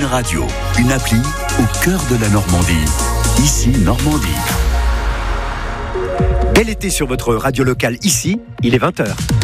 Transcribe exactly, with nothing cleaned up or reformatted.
Radio, une appli au cœur de la Normandie. Ici, Normandie. Bel été sur votre radio locale ici, il est vingt heures.